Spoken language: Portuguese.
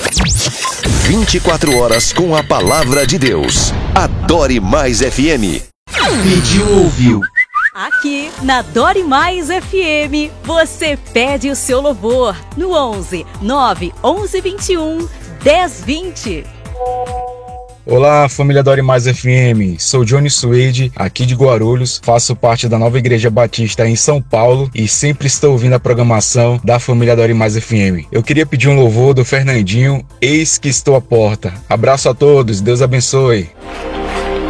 24 horas com a palavra de Deus. Adore Mais FM. Pediu, ouviu. Aqui na Adore Mais FM, você pede o seu louvor no 11 9 11 21 10 20. Olá, família Adore Mais FM, sou Johnny Suede, aqui de Guarulhos, faço parte da Nova Igreja Batista em São Paulo e sempre estou ouvindo a programação da família Adore Mais FM. Eu queria pedir um louvor do Fernandinho, Eis que estou à porta. Abraço a todos, Deus abençoe.